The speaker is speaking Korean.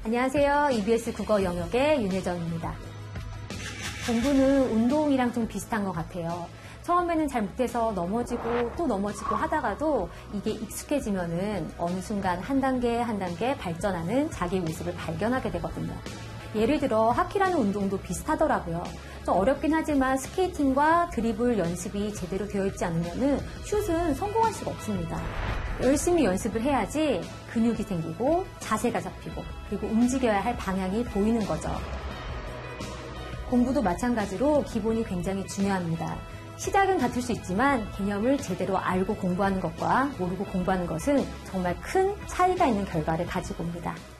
안녕하세요. EBS 국어 영역의 윤혜정입니다. 공부는 운동이랑 좀 비슷한 것 같아요. 처음에는 잘 못해서 넘어지고 또 넘어지고 하다가도 이게 익숙해지면은 어느 순간 한 단계 한 단계 발전하는 자기 모습을 발견하게 되거든요. 예를 들어 하키라는 운동도 비슷하더라고요. 좀 어렵긴 하지만 스케이팅과 드리블 연습이 제대로 되어 있지 않으면은 슛은 성공할 수가 없습니다. 열심히 연습을 해야지 근육이 생기고 자세가 잡히고 그리고 움직여야 할 방향이 보이는 거죠. 공부도 마찬가지로 기본이 굉장히 중요합니다. 시작은 같을 수 있지만 개념을 제대로 알고 공부하는 것과 모르고 공부하는 것은 정말 큰 차이가 있는 결과를 가지고 옵니다.